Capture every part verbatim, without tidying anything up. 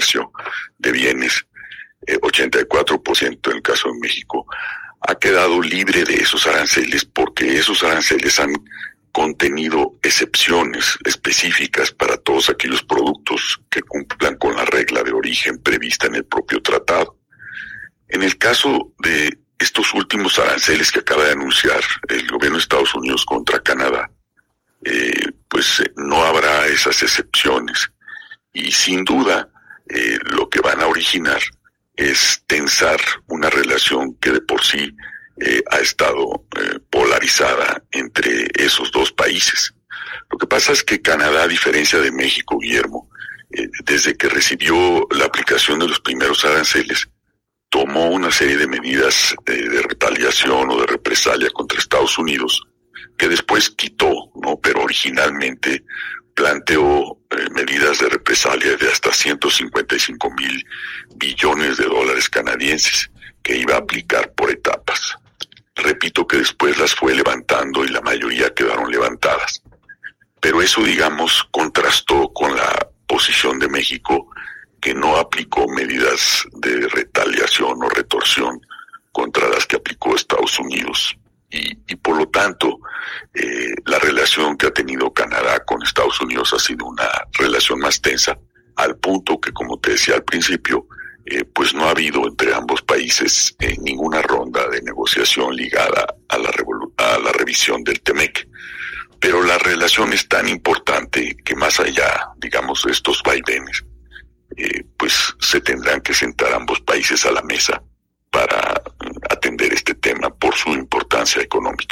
comercio de bienes, eh, ochenta y cuatro por ciento en el caso de México, ha quedado libre de esos aranceles porque esos aranceles han contenido excepciones específicas para todos aquellos productos que cumplan con la regla de origen prevista en el propio tratado. En el caso de estos últimos aranceles que acaba de anunciar el gobierno de Estados Unidos contra Canadá, eh, pues eh, no habrá esas excepciones y sin duda eh, lo que van a originar es tensar una relación que de por sí eh, ha estado eh, polarizada entre esos dos países. Lo que pasa es que Canadá, a diferencia de México, Guillermo, eh, desde que recibió la aplicación de los primeros aranceles, tomó una serie de medidas eh, de retaliación o de represalia contra Estados Unidos, que después quitó, ¿no? Pero originalmente planteó eh, medidas de represalia de hasta ciento cincuenta y cinco mil billones de dólares canadienses que iba a aplicar por etapas. Repito que después las fue levantando y la mayoría quedaron levantadas. Pero eso, digamos, contrastó con la posición de México, que no aplicó medidas de retaliación o retorsión contra las que aplicó Estados Unidos. Y, y por lo tanto, eh, la relación que ha tenido Canadá con Estados Unidos ha sido una relación más tensa, al punto que, como te decía al principio, eh, pues no ha habido entre ambos países eh, ninguna ronda de negociación ligada a la, revolu- a la revisión del TEMEC. Pero la relación es tan importante que más allá, digamos, de estos vaivenes, eh, pues se tendrán que sentar ambos países a la mesa para atender este tema por su importancia económica.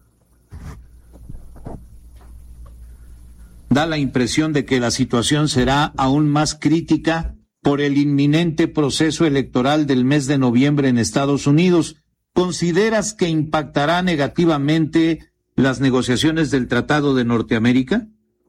Da la impresión de que la situación será aún más crítica por el inminente proceso electoral del mes de noviembre en Estados Unidos. ¿Consideras que impactará negativamente las negociaciones del Tratado de Norteamérica?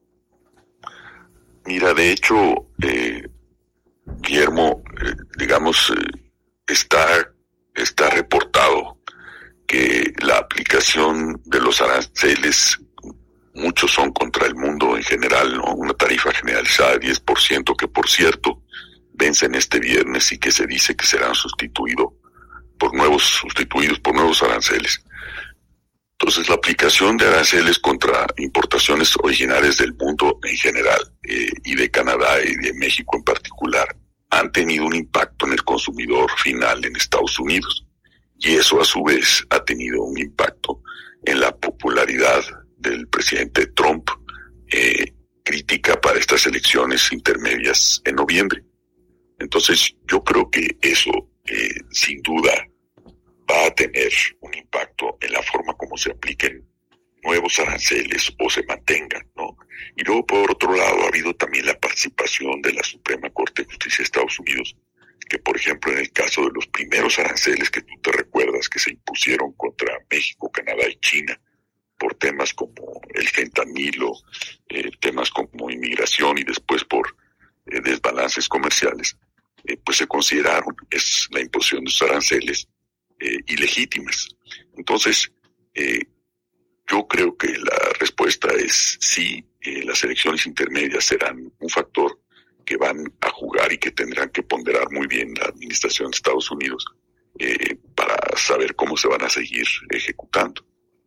Mira, de hecho, eh, Guillermo, eh, digamos, eh, está está reportado que la aplicación de los aranceles, muchos son contra el mundo en general, ¿no? Una tarifa generalizada de diez por ciento que, por cierto, vencen este viernes y que se dice que serán sustituidos por nuevos, sustituidos por nuevos aranceles. Entonces, la aplicación de aranceles contra importaciones originarias del mundo en general, eh, y de Canadá y de México en particular, han tenido un impacto en el consumidor final en Estados Unidos. Y eso, a su vez, ha tenido un impacto en la popularidad del presidente Trump, eh, crítica para estas elecciones intermedias en noviembre. Entonces, yo creo que eso, eh, sin duda, va a tener un impacto en la forma como se apliquen nuevos aranceles o se mantengan, ¿no? Y luego, por otro lado, ha habido también la participación de la Suprema Corte de Justicia de Estados Unidos, que, por ejemplo, en el caso de los primeros aranceles que tú te recuerdas que se impusieron contra México, Canadá y China, por temas como el fentanilo, eh, temas como inmigración y después por eh, desbalances comerciales, eh, pues se consideraron es la imposición de esos aranceles eh, ilegítimas. Entonces, eh, yo creo que la respuesta es sí, eh, las elecciones intermedias serán un factor que van a jugar y que tendrán que ponderar muy bien la administración de Estados Unidos eh, para saber cómo se van a seguir ejecutando.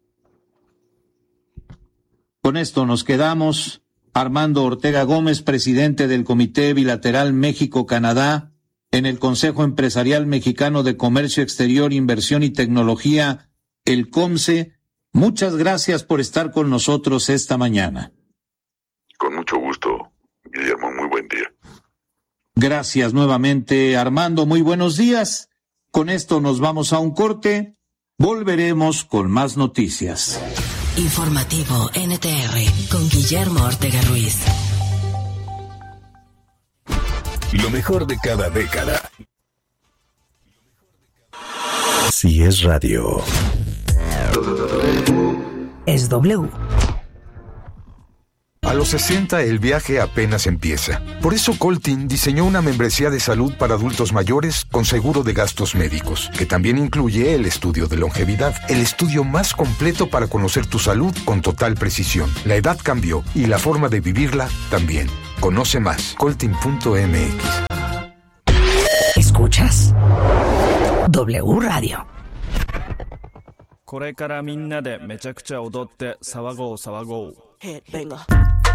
Con esto nos quedamos. Armando Ortega Gómez, presidente del Comité Bilateral México-Canadá, en el Consejo Empresarial Mexicano de Comercio Exterior, Inversión y Tecnología, el COMCE. Muchas gracias por estar con nosotros esta mañana. Con mucho gusto, Guillermo, muy buen día. Gracias nuevamente, Armando, muy buenos días. Con esto nos vamos a un corte, volveremos con más noticias. Informativo N T R con Guillermo Ortega Ruiz. Lo mejor de cada década. Si es radio. Es W. A los sesenta el viaje apenas empieza. Por eso Coltin diseñó una membresía de salud para adultos mayores con seguro de gastos médicos, que también incluye el estudio de longevidad, el estudio más completo para conocer tu salud con total precisión. La edad cambió y la forma de vivirla también. Conoce más, coltin punto m x. W Radio. これからみんなでめちゃくちゃ踊って騒ごう騒ごう。 Headbanger.